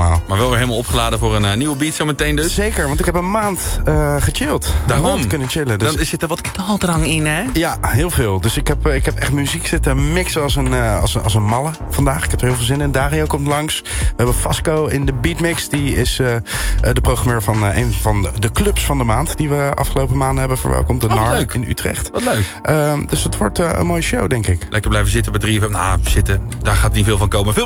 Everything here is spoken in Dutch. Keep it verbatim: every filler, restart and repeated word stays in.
allemaal. Maar wel weer helemaal opgeladen voor een uh, nieuwe beat zometeen dus. Zeker, want ik heb een maand uh, gechilled. Daarom. Een maand kunnen chillen. Dus... Dan zit er wat knaldrang in, hè? Ja, heel veel. Dus ik heb, ik heb echt muziek zitten mixen als een, uh, als, een, als een malle vandaag. Ik heb er heel veel zin in. Dario komt langs. We hebben Vasco in de beatmix. Die is uh, de programmeur van uh, een van de clubs van de maand... die we afgelopen maanden hebben verwelkomd. De oh, Nar leuk. in Utrecht. Wat leuk. Uh, dus het wordt uh, een mooie show, denk ik. Lekker blijven zitten bij drie. Nou, zitten. Daar gaat niet veel van komen. Veel